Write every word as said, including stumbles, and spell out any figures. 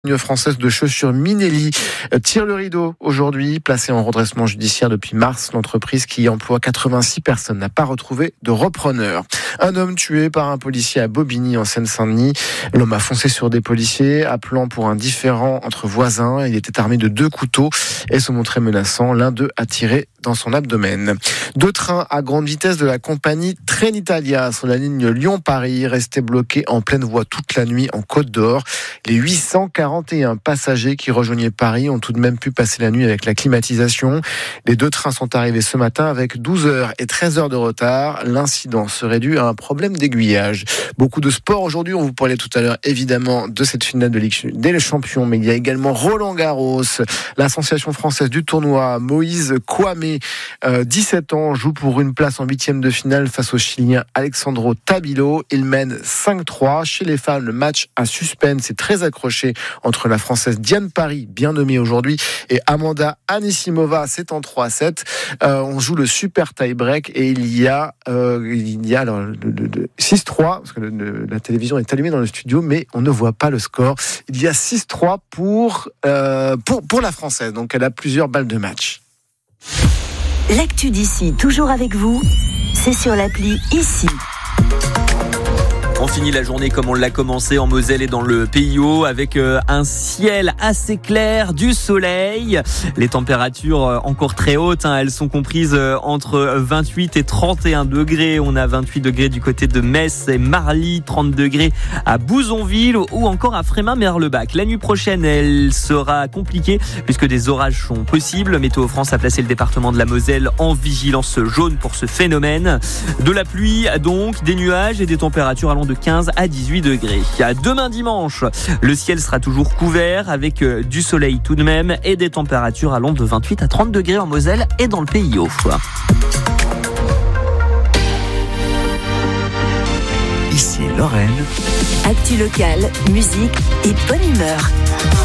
Une française de chaussures Minelli tire le rideau aujourd'hui, placée en redressement judiciaire depuis mars. L'entreprise qui emploie quatre-vingt-six personnes n'a pas retrouvé de repreneur. Un homme tué par un policier à Bobigny en Seine-Saint-Denis. L'homme a foncé sur des policiers, appelant pour un différend entre voisins. Il était armé de deux couteaux et se montrait menaçant. L'un d'eux a tiré dans son abdomen. Deux trains à grande vitesse de la compagnie Trenitalia sur la ligne Lyon-Paris restaient bloqués en pleine voie toute la nuit en Côte d'Or. Les huit cent quarante et un passagers qui rejoignaient Paris ont tout de même pu passer la nuit avec la climatisation. Les deux trains sont arrivés ce matin avec douze heures et treize heures de retard. L'incident serait dû à un problème d'aiguillage. Beaucoup de sport aujourd'hui. On vous parlait tout à l'heure évidemment de cette finale de Ligue des Champions, mais il y a également Roland Garros. L'association française du tournoi, Moïse Kouamé, euh, dix-sept ans, joue pour une place en huitième de finale face au Chilien Alexandro Tabilo. Il mène cinq trois. Chez les femmes, le match à suspense est très accroché entre la française Diane Paris, bien nommée aujourd'hui, et Amanda Anisimova. C'est en trois sept. Euh, on joue le super tie-break et il y a, euh, il y a alors, le, le, le six trois, parce que le, le, la télévision est allumée dans le studio, mais on ne voit pas le score. Il y a six trois pour, euh, pour, pour la française. Donc elle a plusieurs balles de match. L'actu d'ici, toujours avec vous, c'est sur l'appli Ici. On finit la journée comme on l'a commencé en Moselle et dans le P I O avec un ciel assez clair, du soleil. Les températures encore très hautes, hein, elles sont comprises entre vingt-huit et trente et un degrés. On a vingt-huit degrés du côté de Metz et Marly, trente degrés à Bouzonville ou encore à Frémin-Merlebach. La nuit prochaine, elle sera compliquée puisque des orages sont possibles. Météo France a placé le département de la Moselle en vigilance jaune pour ce phénomène. De la pluie donc, des nuages et des températures allant de quinze à dix-huit degrés. Demain dimanche, le ciel sera toujours couvert avec du soleil tout de même et des températures allant de vingt-huit à trente degrés en Moselle et dans le P I O. Ici Lorraine. Actu locale, musique et bonne humeur.